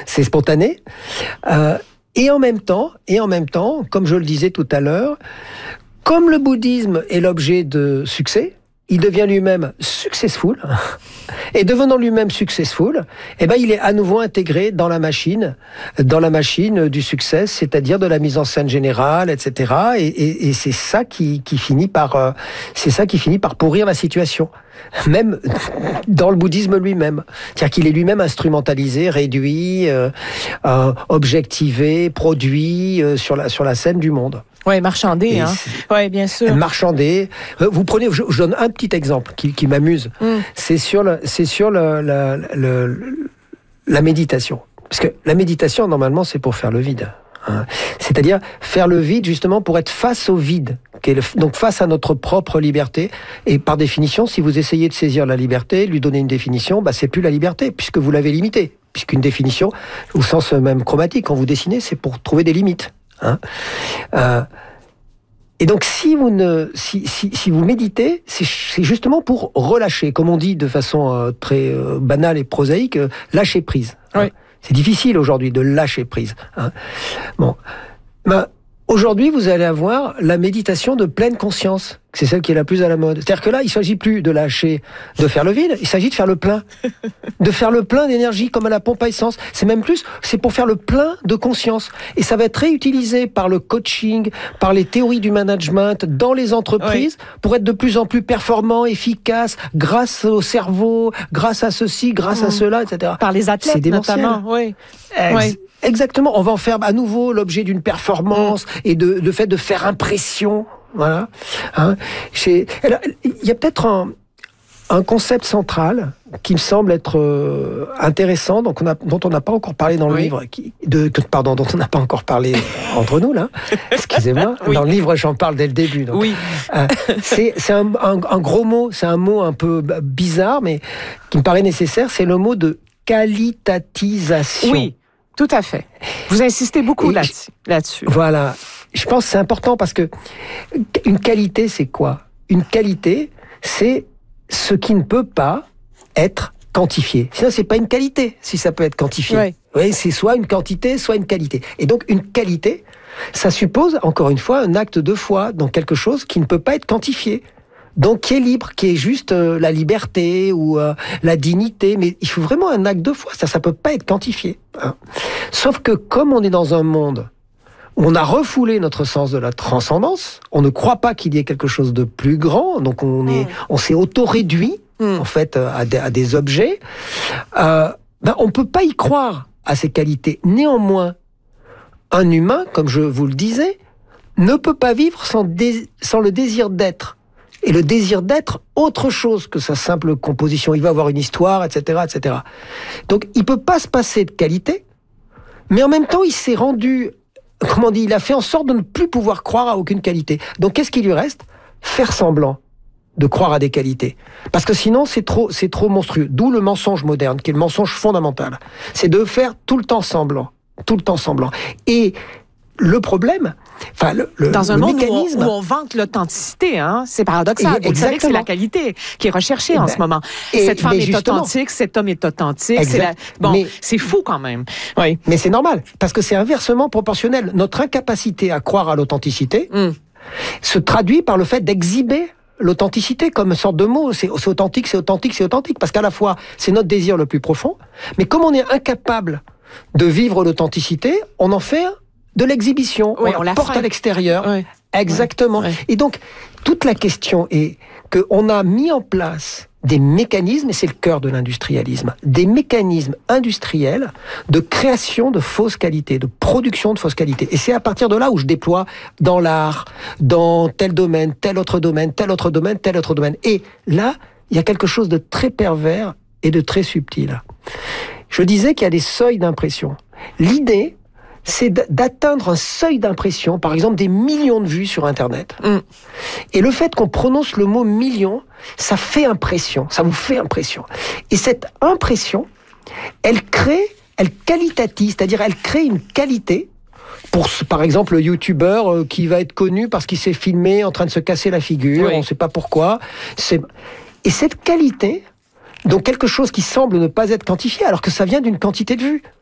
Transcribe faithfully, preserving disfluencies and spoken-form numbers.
c'est spontané. Euh, et en même temps, et en même temps, comme je le disais tout à l'heure, comme le bouddhisme est l'objet de succès, il devient lui-même successful, et devenant lui-même successful, eh ben, il est à nouveau intégré dans la machine, dans la machine du succès, c'est-à-dire de la mise en scène générale, et cetera. Et, et, et c'est ça qui, qui finit par, euh, c'est ça qui finit par pourrir la situation, même dans le bouddhisme lui-même. C'est-à-dire qu'il est lui-même instrumentalisé, réduit, euh, euh, objectivé, produit euh, sur la sur la scène du monde. Oui, marchandé, hein. Oui, bien sûr. Marchandé. Vous prenez, je, je donne un petit exemple qui, qui m'amuse. Mm. C'est sur, le, c'est sur le, le, le, la méditation. Parce que la méditation, normalement, c'est pour faire le vide. Hein. C'est-à-dire faire le vide, justement, pour être face au vide. Donc face à notre propre liberté. Et par définition, si vous essayez de saisir la liberté, lui donner une définition, bah, c'est plus la liberté, puisque vous l'avez limitée. Puisqu'une définition, au sens même chromatique, quand vous dessinez, c'est pour trouver des limites. Hein euh, et donc, si vous ne, si, si, si vous méditez, c'est, c'est justement pour relâcher, comme on dit de façon euh, très euh, banale et prosaïque, euh, lâcher prise. Hein. Oui. C'est difficile aujourd'hui de lâcher prise. Hein. Bon, ben, aujourd'hui, vous allez avoir la méditation de pleine conscience. C'est celle qui est la plus à la mode. C'est-à-dire que là, il ne s'agit plus de lâcher, de faire le vide, il s'agit de faire le plein. De faire le plein d'énergie comme à la pompe à essence. C'est même plus, c'est pour faire le plein de conscience. Et ça va être réutilisé par le coaching, par les théories du management, dans les entreprises, oui. pour être de plus en plus performant, efficace, grâce au cerveau, grâce à ceci, grâce mmh. à cela, et cetera. Par les athlètes, c'est notamment. Oui. Ex- oui. Exactement. On va en faire à nouveau l'objet d'une performance mmh. et de, de fait de faire impression. Voilà. Hein. Il y a peut-être un, un concept central qui me semble être euh, intéressant, donc on a, dont on n'a pas encore parlé dans le oui. livre, qui, de, pardon, dont on n'a pas encore parlé entre nous là. Excusez-moi. Oui. Dans le livre, j'en parle dès le début. Donc. Oui. Euh, c'est c'est un, un, un gros mot, c'est un mot un peu bizarre, mais qui me paraît nécessaire. C'est le mot de qualitatisation. Oui, tout à fait. Vous insistez beaucoup Et là-dessus. là-dessus. Voilà. Je pense que c'est important parce que une qualité, c'est quoi ? Une qualité, c'est ce qui ne peut pas être quantifié. Sinon, c'est pas une qualité, si ça peut être quantifié. Oui. Oui, c'est soit une quantité, soit une qualité. Et donc, une qualité, ça suppose, encore une fois, un acte de foi dans quelque chose qui ne peut pas être quantifié. Donc, qui est libre, qui est juste euh, la liberté ou euh, la dignité. Mais il faut vraiment un acte de foi. Ça, ça peut pas être quantifié. Hein. Sauf que, comme on est dans un monde on a refoulé notre sens de la transcendance. On ne croit pas qu'il y ait quelque chose de plus grand. Donc, on, est, mmh. on s'est auto-réduit, mmh. en fait, à des, à des objets. Euh, ben, on ne peut pas y croire à ces qualités. Néanmoins, un humain, comme je vous le disais, ne peut pas vivre sans, dé, sans le désir d'être. Et le désir d'être autre chose que sa simple composition. Il va avoir une histoire, et cetera, et cetera. Donc, il ne peut pas se passer de qualité, mais en même temps, il s'est rendu... Comment on dit, il a fait en sorte de ne plus pouvoir croire à aucune qualité. Donc, qu'est-ce qui lui reste ? Faire semblant de croire à des qualités. Parce que sinon, c'est trop, c'est trop monstrueux. D'où le mensonge moderne, qui est le mensonge fondamental. C'est de faire tout le temps semblant. Tout le temps semblant. Et le problème, enfin, le, le, Dans un le monde mécanisme... où on, où on vante l'authenticité, hein, c'est paradoxal. Vous savez que c'est la qualité qui est recherchée et en ben, ce moment. Et, cette femme est justement... authentique, cet homme est authentique. C'est la... Bon, mais, c'est fou quand même. Oui. Mais c'est normal, parce que c'est inversement proportionnel. Notre incapacité à croire à l'authenticité mm. se traduit par le fait d'exhiber l'authenticité comme une sorte de mot. C'est, c'est authentique, c'est authentique, c'est authentique. Parce qu'à la fois, c'est notre désir le plus profond, mais comme on est incapable de vivre l'authenticité, on en fait... de l'exhibition, oui, on, on la porte à l'extérieur. Oui. Exactement. Oui. Et donc, toute la question est qu'on a mis en place des mécanismes, et c'est le cœur de l'industrialisme, des mécanismes industriels de création de fausses qualités, de production de fausses qualités. Et c'est à partir de là où je déploie dans l'art, dans tel domaine, tel autre domaine, tel autre domaine, tel autre domaine. Et là, il y a quelque chose de très pervers et de très subtil. Je disais qu'il y a des seuils d'impression. L'idée, c'est d'atteindre un seuil d'impression, par exemple des millions de vues sur Internet. Mm. Et le fait qu'on prononce le mot million, ça fait impression, ça vous fait impression. Et cette impression, elle crée, elle qualitative, c'est-à-dire elle crée une qualité pour, par exemple, le youtubeur qui va être connu parce qu'il s'est filmé en train de se casser la figure, oui. on ne sait pas pourquoi. C'est... Et cette qualité... Donc quelque chose qui semble ne pas être quantifié, alors que ça vient d'une quantité de vues.